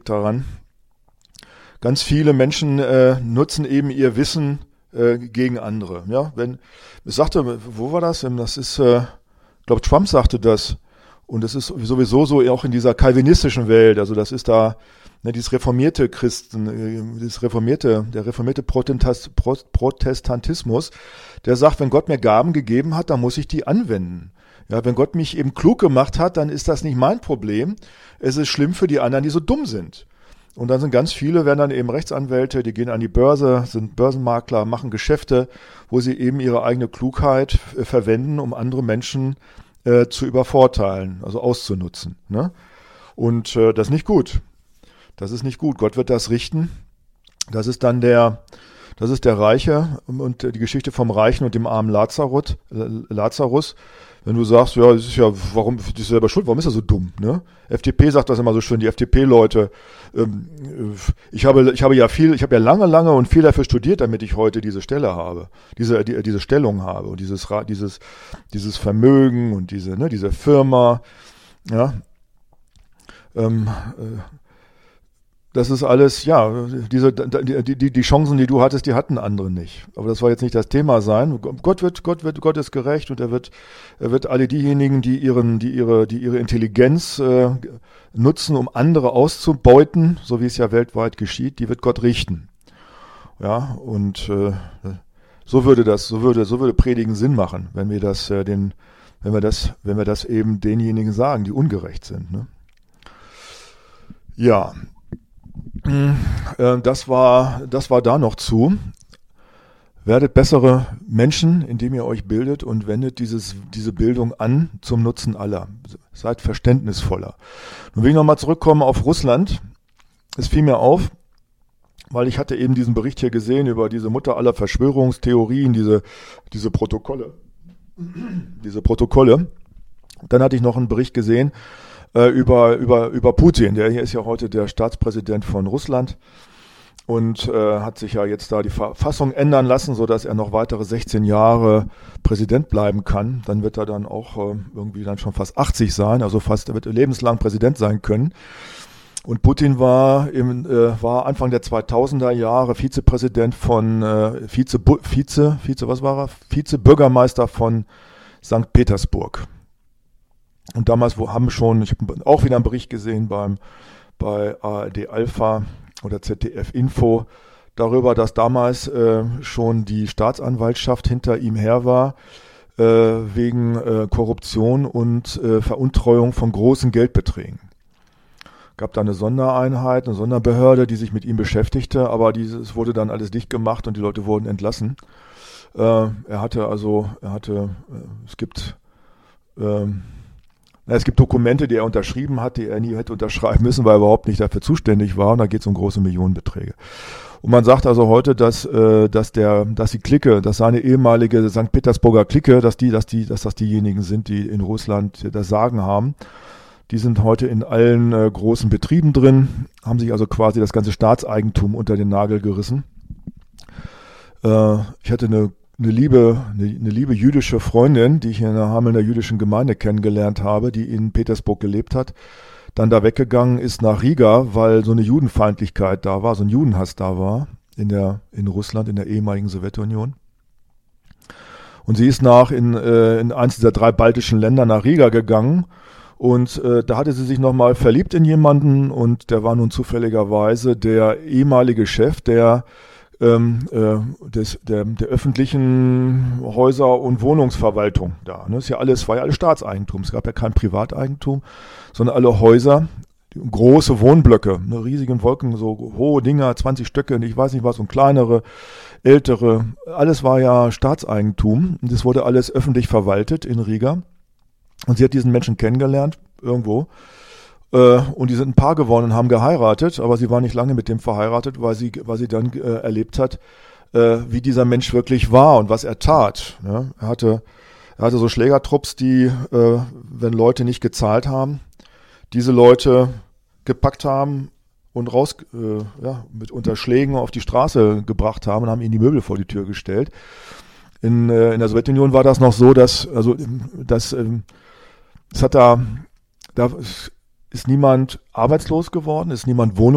daran. Ganz viele Menschen nutzen eben ihr Wissen gegen andere. Ja, es sagte, wo war das? Das ist, ich glaube, Trump sagte das. Und es ist sowieso so auch in dieser calvinistischen Welt. Also das ist da dieses reformierte Christen, der reformierte Protestantismus, der sagt, wenn Gott mir Gaben gegeben hat, dann muss ich die anwenden. Ja, wenn Gott mich eben klug gemacht hat, dann ist das nicht mein Problem. Es ist schlimm für die anderen, die so dumm sind. Und dann sind ganz viele, werden dann eben Rechtsanwälte, die gehen an die Börse, sind Börsenmakler, machen Geschäfte, wo sie eben ihre eigene Klugheit verwenden, um andere Menschen zu übervorteilen, also auszunutzen. Ne? Und das ist nicht gut. Das ist nicht gut. Gott wird das richten. Das ist der Reiche und die Geschichte vom Reichen und dem armen Lazarus. Wenn du sagst, ja, das ist ja, warum, das ist selber schuld, warum ist er so dumm, ne? FDP sagt das immer so schön, die FDP-Leute, ich habe ja lange und viel dafür studiert, damit ich heute diese Stelle habe, diese Stellung habe und dieses Vermögen und diese Firma, ja, das ist alles, ja, die Chancen, die du hattest, die hatten andere nicht. Aber das soll jetzt nicht das Thema sein. Gott ist gerecht und er wird alle diejenigen, die ihre Intelligenz nutzen, um andere auszubeuten, so wie es ja weltweit geschieht, die wird Gott richten. Ja, und so würde Predigen Sinn machen, wenn wir das eben denjenigen sagen, die ungerecht sind. Ne? Ja. Das war da noch zu. Werdet bessere Menschen, indem ihr euch bildet und wendet diese Bildung an zum Nutzen aller. Seid verständnisvoller. Nun will ich nochmal zurückkommen auf Russland. Es fiel mir auf, weil ich hatte eben diesen Bericht hier gesehen über diese Mutter aller Verschwörungstheorien, diese Protokolle. Dann hatte ich noch einen Bericht gesehen, über Putin. Der hier ist ja heute der Staatspräsident von Russland und hat sich ja jetzt da die Verfassung ändern lassen, sodass er noch weitere 16 Jahre Präsident bleiben kann. Dann wird er dann auch irgendwie dann schon fast 80 sein, also er wird lebenslang Präsident sein können. Und Putin war Anfang der 2000er Jahre Vizepräsident Vizebürgermeister von St. Petersburg. Und damals ich habe auch wieder einen Bericht gesehen bei ARD Alpha oder ZDF Info darüber, dass damals schon die Staatsanwaltschaft hinter ihm her war, wegen Korruption und Veruntreuung von großen Geldbeträgen. Gab da eine Sondereinheit, eine Sonderbehörde, die sich mit ihm beschäftigte, aber es wurde dann alles dicht gemacht und die Leute wurden entlassen. Es gibt Dokumente, die er unterschrieben hat, die er nie hätte unterschreiben müssen, weil er überhaupt nicht dafür zuständig war. Und da geht es um große Millionenbeträge. Und man sagt also heute, dass die Clique, dass seine ehemalige St. Petersburger Clique, dass das diejenigen sind, die in Russland das Sagen haben. Die sind heute in allen großen Betrieben drin, haben sich also quasi das ganze Staatseigentum unter den Nagel gerissen. Ich hatte eine liebe jüdische Freundin, die ich in der Hamelner jüdischen Gemeinde kennengelernt habe, die in Petersburg gelebt hat, dann da weggegangen ist nach Riga, weil so eine Judenfeindlichkeit da war, so ein Judenhass da war in Russland, in der ehemaligen Sowjetunion. Und sie ist in eins dieser 3 baltischen Länder nach Riga gegangen und da hatte sie sich nochmal verliebt in jemanden und der war nun zufälligerweise der ehemalige Chef der öffentlichen Häuser- und Wohnungsverwaltung da. Ne? War ja alles Staatseigentum. Es gab ja kein Privateigentum, sondern alle Häuser, große Wohnblöcke, ne, riesigen Wolken, so hohe Dinger, 20 Stöcke, ich weiß nicht was, und kleinere, ältere. Alles war ja Staatseigentum. Und das wurde alles öffentlich verwaltet in Riga. Und sie hat diesen Menschen kennengelernt, irgendwo. Und die sind ein Paar geworden und haben geheiratet, aber sie war nicht lange mit dem verheiratet, weil sie dann erlebt hat, wie dieser Mensch wirklich war und was er tat. Ja, er hatte so Schlägertrupps, die, wenn Leute nicht gezahlt haben, diese Leute gepackt haben und mit Unterschlägen auf die Straße gebracht haben und haben ihnen die Möbel vor die Tür gestellt. In der Sowjetunion war das noch so, dass ist niemand arbeitslos geworden, ist niemand